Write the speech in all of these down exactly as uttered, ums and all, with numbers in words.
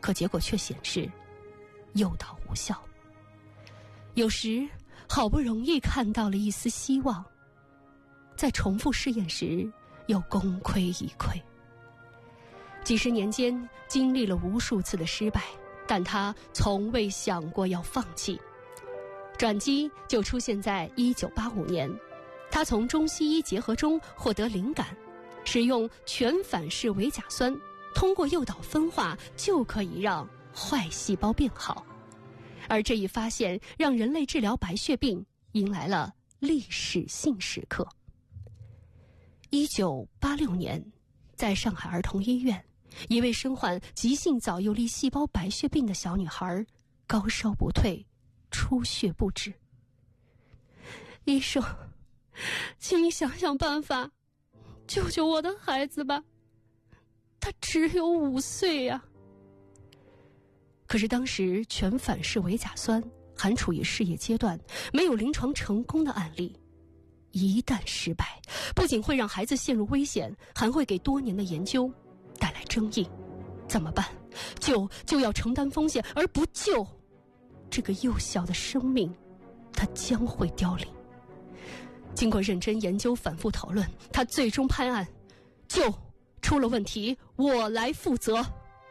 可结果却显示诱导无效。有时好不容易看到了一丝希望，在重复试验时又功亏一篑。几十年间经历了无数次的失败，但他从未想过要放弃。转机就出现在一九八五年，他从中西医结合中获得灵感，使用全反式维甲酸，通过诱导分化就可以让坏细胞变好。而这一发现让人类治疗白血病迎来了历史性时刻。一九八六年，在上海儿童医院，一位身患急性早幼粒细胞白血病的小女孩高烧不退，出血不止。医生，请你想想办法，救救我的孩子吧，他只有五岁呀、啊。可是当时全反式维甲酸还处于试验阶段，没有临床成功的案例。一旦失败，不仅会让孩子陷入危险，还会给多年的研究带来争议。怎么办？救就要承担风险，而不救，这个幼小的生命它将会凋零。经过认真研究反复讨论，他最终判案，救出了问题我来负责。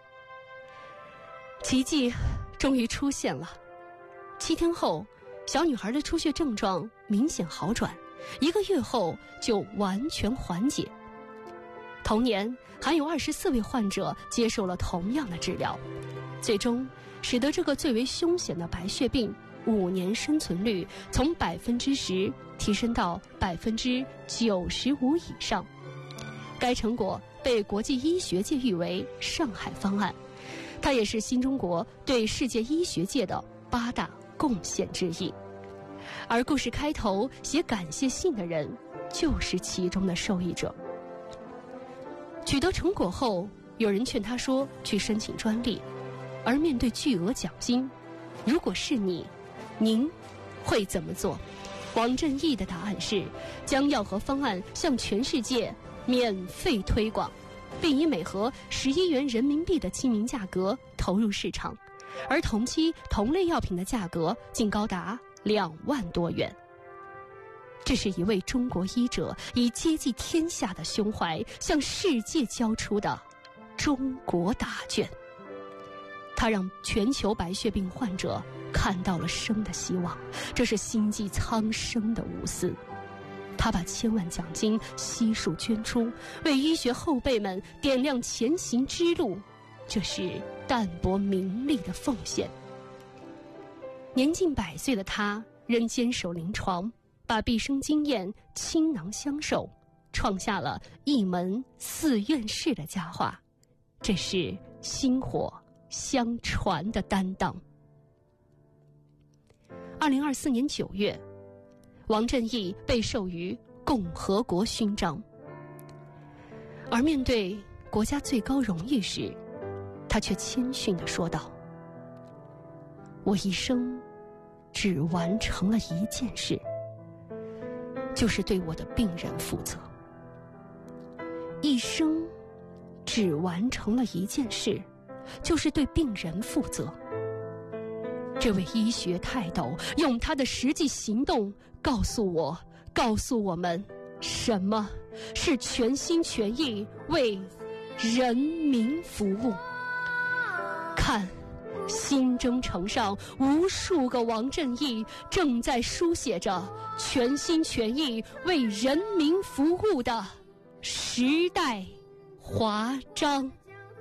奇迹终于出现了。七天后，小女孩的出血症状明显好转，一个月后就完全缓解。同年，还有二十四位患者接受了同样的治疗，最终使得这个最为凶险的白血病五年生存率从百分之十提升到百分之九十五以上。该成果被国际医学界誉为上海方案，它也是新中国对世界医学界的八大贡献之一。而故事开头写感谢信的人就是其中的受益者。取得成果后，有人劝他说去申请专利，而面对巨额奖金，如果是你，您会怎么做？王振义的答案是将要和方案向全世界免费推广，并以每盒十一元人民币的亲民价格投入市场，而同期同类药品的价格竟高达两万多元。这是一位中国医者以接济天下的胸怀向世界交出的中国答卷。他让全球白血病患者看到了生的希望，这是心系苍生的无私。他把千万奖金悉数捐出，为医学后辈们点亮前行之路，这是淡泊名利的奉献。年近百岁的他仍坚守临床，把毕生经验倾囊相授，创下了一门四院士的佳话，这是薪火相传的担当。二零二四年九月，王振义被授予共和国勋章，而面对国家最高荣誉时，他却谦逊地说道：我一生只完成了一件事，就是对我的病人负责。一生只完成了一件事，就是对病人负责。这位医学泰斗用他的实际行动告诉我，告诉我们什么是全心全意为人民服务。看，新征程上无数个王振义正在书写着全心全意为人民服务的时代华章。